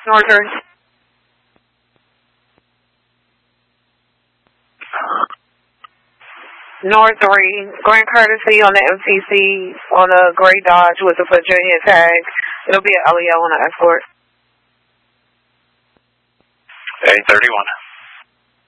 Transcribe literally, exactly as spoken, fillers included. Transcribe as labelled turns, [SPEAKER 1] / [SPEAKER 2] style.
[SPEAKER 1] North three. North three, Grand Courtesy on the M T C on a gray Dodge with a Virginia tag. It'll be an L E O on the escort.
[SPEAKER 2] eight thirty-one.